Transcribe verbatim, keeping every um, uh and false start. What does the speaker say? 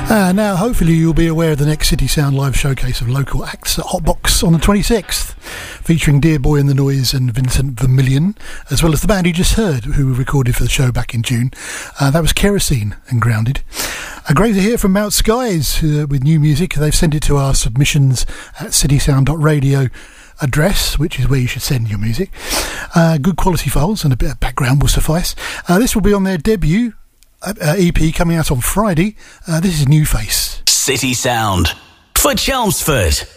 Uh, now, hopefully you'll be aware of the next City Sound live showcase of local acts at Hotbox on the twenty-sixth, featuring Dear Boy and the Noise and Vincent Vermillion, as well as the band you just heard, who we recorded for the show back in June. Uh, that was Kerosene and Grounded. Uh, great to hear from Mount Skies uh, with new music. They've sent it to our submissions at citysound dot radio address, which is where you should send your music. Uh, good quality files and a bit of background will suffice. Uh, this will be on their debut Uh, E P coming out on Friday. Uh, this is New Face. City Sound for Chelmsford.